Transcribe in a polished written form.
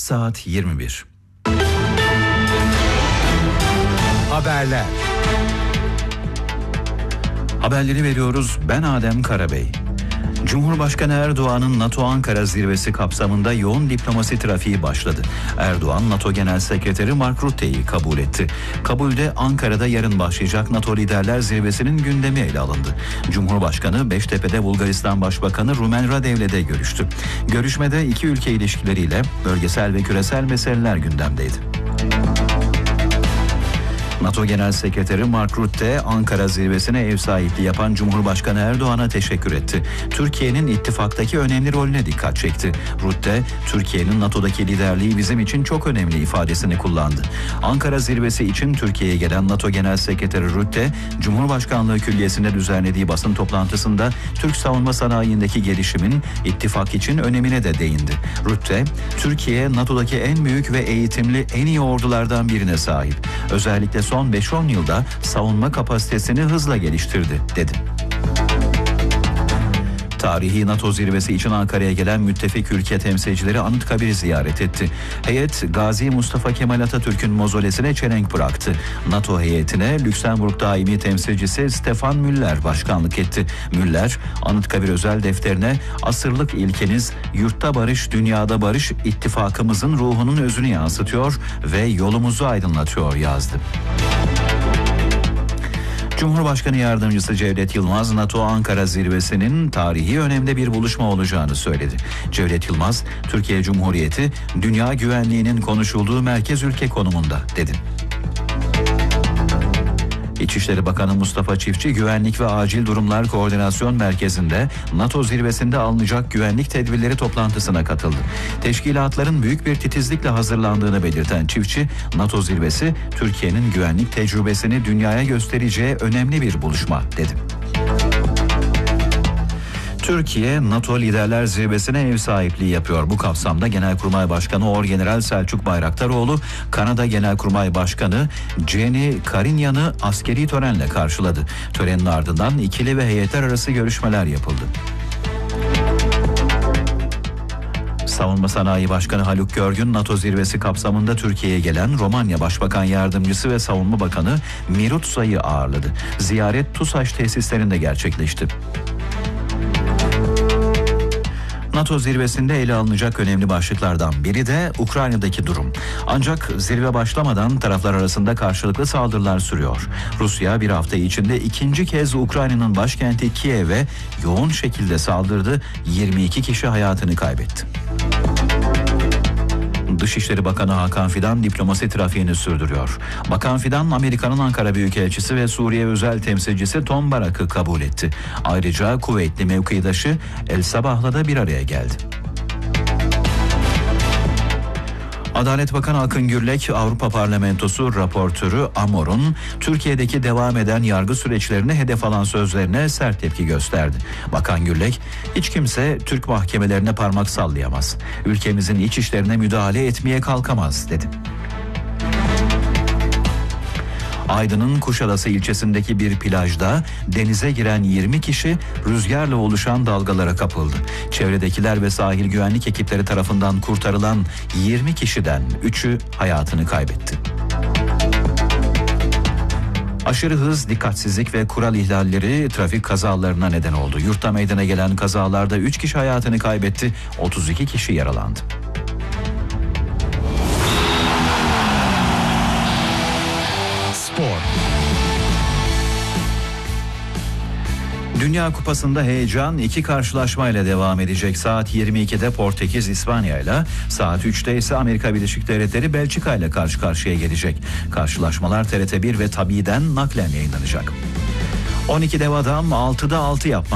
saat 21. Haberler. Haberleri veriyoruz. Ben Adem Karabey. Cumhurbaşkanı Erdoğan'ın NATO Ankara zirvesi kapsamında yoğun diplomasi trafiği başladı. Erdoğan, NATO Genel Sekreteri Mark Rutte'yi kabul etti. Kabulde Ankara'da yarın başlayacak NATO Liderler Zirvesi'nin gündemi ele alındı. Cumhurbaşkanı Beştepe'de Bulgaristan Başbakanı Rumen Radev'le de görüştü. Görüşmede iki ülke ilişkileriyle bölgesel ve küresel meseleler gündemdeydi. NATO Genel Sekreteri Mark Rutte, Ankara zirvesine ev sahipliği yapan Cumhurbaşkanı Erdoğan'a teşekkür etti. Türkiye'nin ittifaktaki önemli rolüne dikkat çekti. Rutte, Türkiye'nin NATO'daki liderliği bizim için çok önemli ifadesini kullandı. Ankara zirvesi için Türkiye'ye gelen NATO Genel Sekreteri Rutte, Cumhurbaşkanlığı Külliyesi'nde düzenlediği basın toplantısında Türk savunma sanayindeki gelişimin ittifak için önemine de değindi. Rutte, Türkiye NATO'daki en büyük ve eğitimli en iyi ordulardan birine sahip. Özellikle son 5-10 yılda savunma kapasitesini hızla geliştirdi, dedi. Tarihi NATO zirvesi için Ankara'ya gelen müttefik ülke temsilcileri Anıtkabir'i ziyaret etti. Heyet, Gazi Mustafa Kemal Atatürk'ün mozolesine çelenk bıraktı. NATO heyetine Lüksemburg daimi temsilcisi Stefan Müller başkanlık etti. Müller, Anıtkabir özel defterine "Asırlık ilkeniz yurtta barış, dünyada barış, ittifakımızın ruhunun özünü yansıtıyor ve yolumuzu aydınlatıyor" yazdı. Cumhurbaşkanı Yardımcısı Cevdet Yılmaz, NATO Ankara zirvesinin tarihi önemde bir buluşma olacağını söyledi. Cevdet Yılmaz, Türkiye Cumhuriyeti dünya güvenliğinin konuşulduğu merkez ülke konumunda, dedi. İçişleri Bakanı Mustafa Çiftçi, Güvenlik ve Acil Durumlar Koordinasyon Merkezi'nde NATO zirvesinde alınacak güvenlik tedbirleri toplantısına katıldı. Teşkilatların büyük bir titizlikle hazırlandığını belirten Çiftçi, NATO zirvesi Türkiye'nin güvenlik tecrübesini dünyaya göstereceği önemli bir buluşma, dedi. Türkiye, NATO Liderler Zirvesi'ne ev sahipliği yapıyor. Bu kapsamda Genelkurmay Başkanı Orgeneral Selçuk Bayraktaroğlu, Kanada Genelkurmay Başkanı Jenny Carinyan'ı askeri törenle karşıladı. Törenin ardından ikili ve heyetler arası görüşmeler yapıldı. Savunma Sanayi Başkanı Haluk Görgün, NATO zirvesi kapsamında Türkiye'ye gelen Romanya Başbakan Yardımcısı ve Savunma Bakanı Mirutsa'yı ağırladı. Ziyaret TUSAŞ tesislerinde gerçekleşti. NATO zirvesinde ele alınacak önemli başlıklardan biri de Ukrayna'daki durum. Ancak zirve başlamadan taraflar arasında karşılıklı saldırılar sürüyor. Rusya bir hafta içinde ikinci kez Ukrayna'nın başkenti Kiev'e yoğun şekilde saldırdı. 22 kişi hayatını kaybetti. Dışişleri Bakanı Hakan Fidan diplomasi trafiğini sürdürüyor. Bakan Fidan, Amerika'nın Ankara Büyükelçisi ve Suriye özel temsilcisi Tom Barak'ı kabul etti. Ayrıca Kuveytli mevkidaşı El Sabah'la da bir araya geldi. Adalet Bakanı Akın Gürlek, Avrupa Parlamentosu raportörü Amor'un Türkiye'deki devam eden yargı süreçlerine hedef alan sözlerine sert tepki gösterdi. Bakan Gürlek, "Hiç kimse Türk mahkemelerine parmak sallayamaz. Ülkemizin iç işlerine müdahale etmeye kalkamaz," dedi. Aydın'ın Kuşadası ilçesindeki bir plajda denize giren 20 kişi rüzgarla oluşan dalgalara kapıldı. Çevredekiler ve sahil güvenlik ekipleri tarafından kurtarılan 20 kişiden 3'ü hayatını kaybetti. Aşırı hız, dikkatsizlik ve kural ihlalleri trafik kazalarına neden oldu. Yurtta meydana gelen kazalarda 3 kişi hayatını kaybetti, 32 kişi yaralandı. Dünya Kupası'nda heyecan 2 karşılaşmayla devam edecek. Saat 22'de Portekiz İspanya ile, saat 3'te ise Amerika Birleşik Devletleri Belçika ile karşı karşıya gelecek. Karşılaşmalar TRT1 ve Tabi'den naklen yayınlanacak. 12 dev adam 6'da 6 yapmak